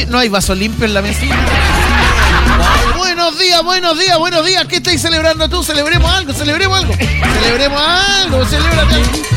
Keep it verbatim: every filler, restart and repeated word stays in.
no hay vaso limpio en la mesa. Buenos días, buenos días, buenos días. ¿Qué estáis celebrando tú? Celebremos algo, celebremos algo. Celebremos algo, celebrate algo.